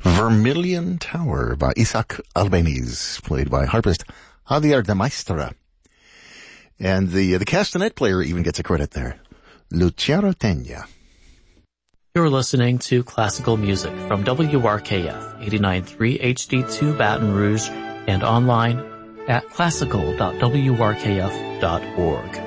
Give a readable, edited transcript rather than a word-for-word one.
Vermilion Tower by Isaac Albéniz, played by harpist Javier de Maistre. And the castanet player even gets a credit there. Luciano Tena. You're listening to classical music from WRKF 89.3 HD2 Baton Rouge and online at classical.wrkf.org.